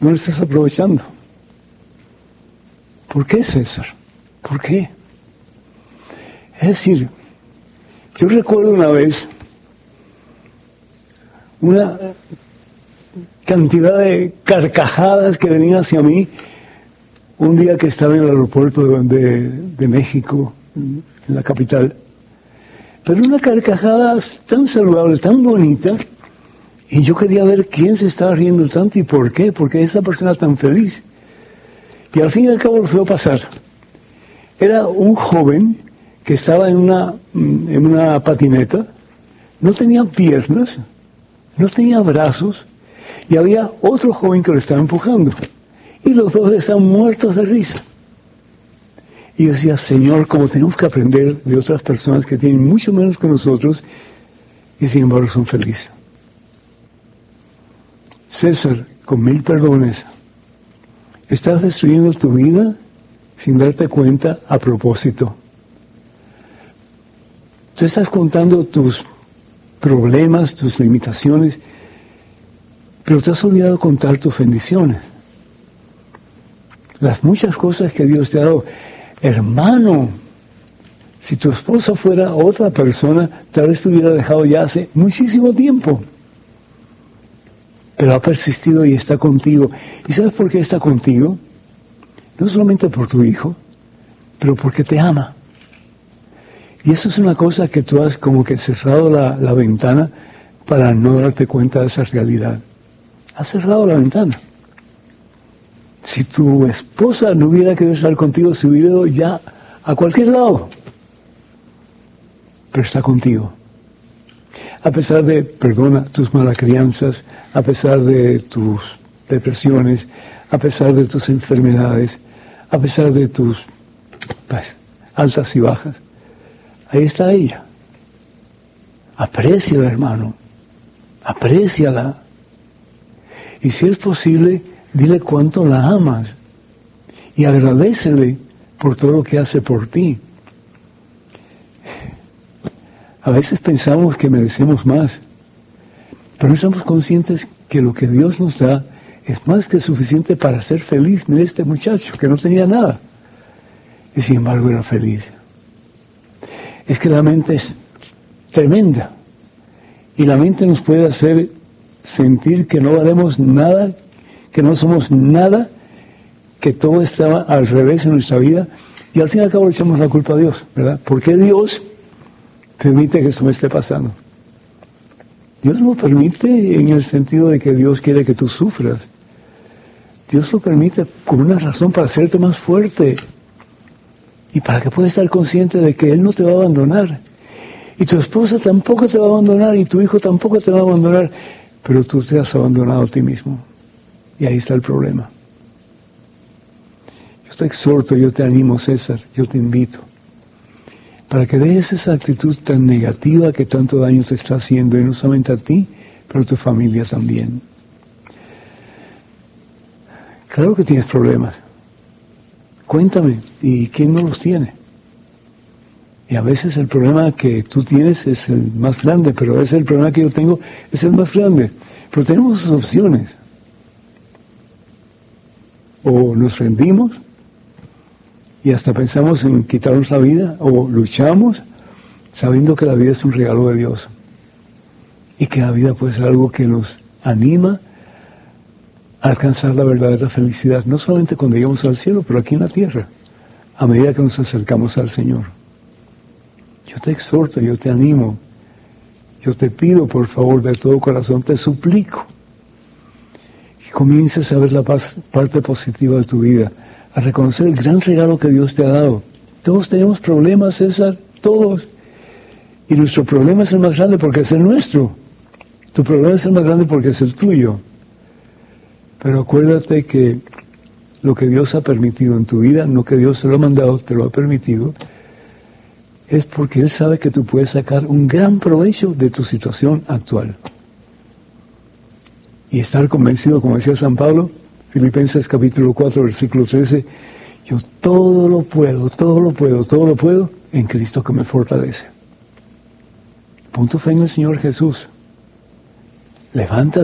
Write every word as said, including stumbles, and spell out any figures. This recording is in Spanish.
no lo estás aprovechando. ¿Por qué, César? ¿Por qué? Es decir, yo recuerdo una vez una cantidad de carcajadas que venían hacia mí un día que estaba en el aeropuerto de, de, de México, en la capital. Pero una carcajada tan saludable, tan bonita, y yo quería ver quién se estaba riendo tanto y por qué, porque esa persona tan feliz. Y al fin y al cabo lo fue a pasar. Era un joven que estaba en una, en una patineta, no tenía piernas, no tenía brazos, y había otro joven que lo estaba empujando. Y los dos estaban muertos de risa. Y yo decía, Señor, como tenemos que aprender de otras personas que tienen mucho menos que nosotros, y sin embargo son felices. César, con mil perdones, estás destruyendo tu vida sin darte cuenta a propósito. Tú estás contando tus problemas, tus limitaciones, pero te has olvidado contar tus bendiciones. Las muchas cosas que Dios te ha dado. Hermano, si tu esposa fuera otra persona, tal vez te hubiera dejado ya hace muchísimo tiempo. Pero ha persistido y está contigo. ¿Y sabes por qué está contigo? No solamente por tu hijo, pero porque te ama. Y eso es una cosa que tú has como que cerrado la, la ventana para no darte cuenta de esa realidad. Has cerrado la ventana. Si tu esposa no hubiera querido estar contigo, se hubiera ido ya a cualquier lado. Pero está contigo. A pesar de, perdona, tus malas crianzas, a pesar de tus depresiones, a pesar de tus enfermedades, a pesar de tus pues, altas y bajas, ahí está ella. Apréciala, hermano. Apréciala. Y si es posible, dile cuánto la amas. Y agradécele por todo lo que hace por ti. A veces pensamos que merecemos más, pero no estamos conscientes que lo que Dios nos da es más que suficiente para ser feliz. Mira este muchacho que no tenía nada y sin embargo era feliz. Es que la mente es tremenda y la mente nos puede hacer sentir que no valemos nada, que no somos nada, que todo está al revés en nuestra vida y al fin y al cabo le echamos la culpa a Dios, ¿verdad? Porque Dios permite que eso me esté pasando. Dios lo permite en el sentido de que Dios quiere que tú sufras. Dios lo permite con una razón para hacerte más fuerte y para que puedas estar consciente de que Él no te va a abandonar. Y tu esposa tampoco te va a abandonar y tu hijo tampoco te va a abandonar, pero tú te has abandonado a ti mismo. Y ahí está el problema. Yo te exhorto, yo te animo, César, yo te invito para que dejes esa actitud tan negativa que tanto daño te está haciendo, y no solamente a ti, pero a tu familia también. Claro que tienes problemas. Cuéntame, ¿y quién no los tiene? Y a veces el problema que tú tienes es el más grande, pero a veces el problema que yo tengo es el más grande. Pero tenemos sus opciones. O nos rendimos, y hasta pensamos en quitarnos la vida, o luchamos sabiendo que la vida es un regalo de Dios y que la vida puede ser algo que nos anima a alcanzar la verdadera felicidad, no solamente cuando llegamos al cielo, pero aquí en la tierra, a medida que nos acercamos al Señor. Yo te exhorto, yo te animo, yo te pido por favor de todo corazón, te suplico que comiences a ver la paz, parte positiva de tu vida, a reconocer el gran regalo que Dios te ha dado. Todos tenemos problemas, César, todos. Y nuestro problema es el más grande porque es el nuestro. Tu problema es el más grande porque es el tuyo. Pero acuérdate que lo que Dios ha permitido en tu vida, no que Dios te lo ha mandado, te lo ha permitido, es porque Él sabe que tú puedes sacar un gran provecho de tu situación actual. Y estar convencido, como decía San Pablo, Filipenses capítulo cuatro, versículo trece, yo todo lo puedo, todo lo puedo, todo lo puedo en Cristo que me fortalece. Pon tu fe en el Señor Jesús. Levántate.